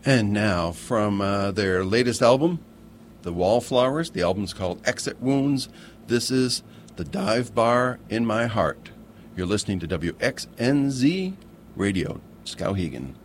And now, from their latest album, The Wallflowers, the album's called Exit Wounds. This is The Dive Bar in My Heart. You're listening to WXNZ Radio, Skowhegan.